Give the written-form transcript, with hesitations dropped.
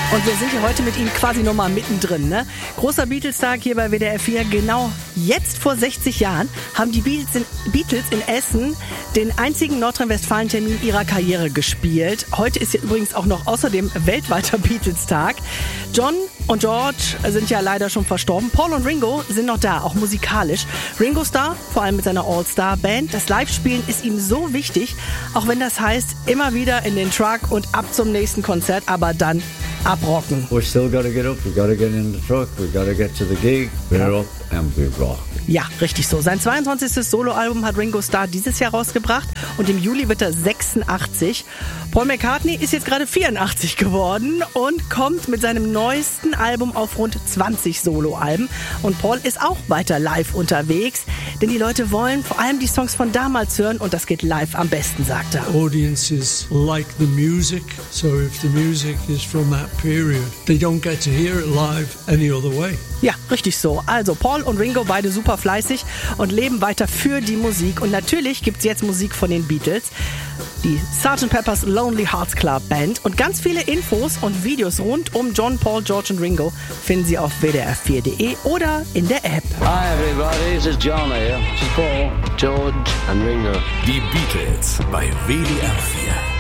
Und wir sind hier heute mit Ihnen quasi nochmal mittendrin, ne? Großer Beatles-Tag hier bei WDR 4. Genau jetzt vor 60 Jahren haben die Beatles in Essen den einzigen Nordrhein-Westfalen-Termin ihrer Karriere gespielt. Heute ist ja übrigens auch noch außerdem weltweiter Beatles-Tag. John und George sind ja leider schon verstorben. Paul und Ringo sind noch da, auch musikalisch. Ringo Starr, vor allem mit seiner All-Star-Band. Das Live-Spielen ist ihm so wichtig, auch wenn das heißt, immer wieder in den Truck und ab zum nächsten Konzert, aber dann abrocken. We still gotta get up, we gotta get in the truck, we gotta get to the gig, we're up and we rock. Ja, richtig so. Sein 22. Soloalbum hat Ringo Starr dieses Jahr rausgebracht und im Juli wird er 86. Paul McCartney ist jetzt gerade 84 geworden und kommt mit seinem neuesten Album auf rund 20 Soloalben. Und Paul ist auch weiter live unterwegs, denn die Leute wollen vor allem die Songs von damals hören und das geht live am besten, sagt er. Audiences like the music, so if the music is from that period, they don't get to hear it live any other way. Ja, richtig so. Also Paul und Ringo, beide super fleißig und leben weiter für die Musik. Und natürlich gibt's jetzt Musik von den Beatles, die Sgt. Pepper's Lonely Hearts Club Band. Und ganz viele Infos und Videos rund um John, Paul, George und Ringo finden Sie auf wdr4.de oder in der App. Hi everybody, this is John here. This is Paul, George and Ringo. Die Beatles bei WDR 4.